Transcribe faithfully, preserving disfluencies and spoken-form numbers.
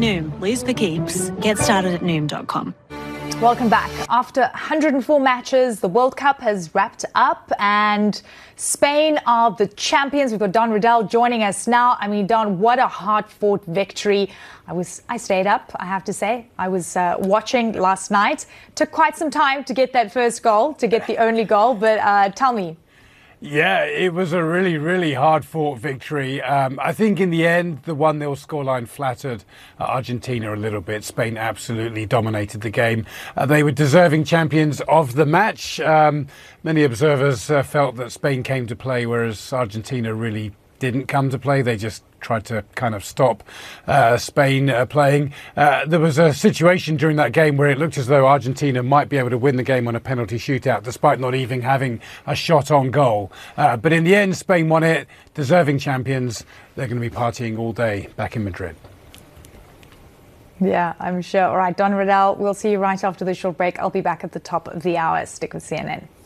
Noom. Lose for keeps. Get started at noom dot com. Welcome back. After one hundred four matches, the World Cup has wrapped up and Spain are the champions. We've got Don Riddell joining us now. I mean, Don, what a hard-fought victory. I was, I stayed up, I have to say. I was uh, watching last night. Took quite some time to get that first goal, to get the only goal. But uh, tell me. Yeah, it was a really, really hard-fought victory. Um, I think in the end, the one nil scoreline flattered uh, Argentina a little bit. Spain absolutely dominated the game. Uh, they were deserving champions of the match. Um, many observers uh, felt that Spain came to play, whereas Argentina really didn't come to play. They just tried to kind of stop uh, Spain uh, playing. Uh, there was a situation during that game where it looked as though Argentina might be able to win the game on a penalty shootout, despite not even having a shot on goal. Uh, but in the end, Spain won it. Deserving champions. They're going to be partying all day back in Madrid. Yeah, I'm sure. All right, Don Riddell, we'll see you right after this short break. I'll be back at the top of the hour. Stick with C N N.